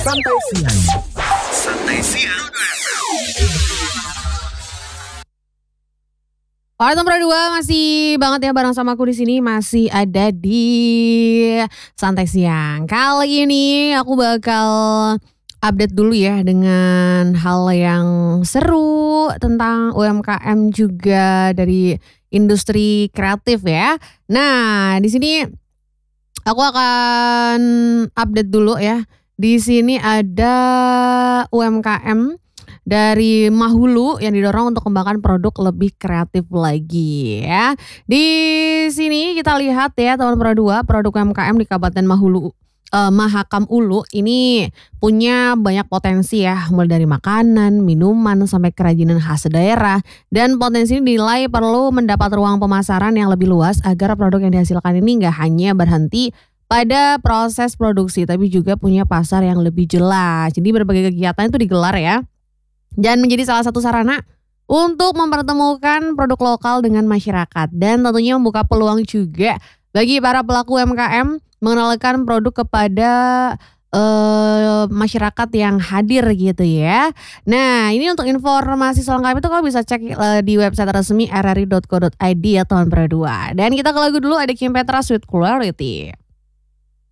Santai siang. Santai siang. Alright, nomor 2 masih banget ya bareng sama aku di sini, masih ada di Santai Siang. Kali ini aku bakal update dulu ya dengan hal yang seru tentang UMKM juga dari industri kreatif ya. Nah, di sini aku akan update dulu ya. Di sini ada UMKM dari Mahulu yang didorong untuk kembangkan produk lebih kreatif lagi ya. Di sini kita lihat ya teman produk UMKM di Kabupaten Mahakam Ulu ini punya banyak potensi ya, mulai dari makanan, minuman sampai kerajinan khas daerah, dan potensi ini dinilai perlu mendapat ruang pemasaran yang lebih luas agar produk yang dihasilkan ini nggak hanya berhenti pada proses produksi tapi juga punya pasar yang lebih jelas. Jadi berbagai kegiatan itu digelar ya, dan menjadi salah satu sarana untuk mempertemukan produk lokal dengan masyarakat dan tentunya membuka peluang juga bagi para pelaku UMKM mengenalkan produk kepada masyarakat yang hadir gitu ya. Nah, ini untuk informasi selengkapnya itu kau bisa cek di website resmi rri.co.id ya teman berdua. Dan kita ke lagu dulu, ada Kim Petra Sweet Clarity.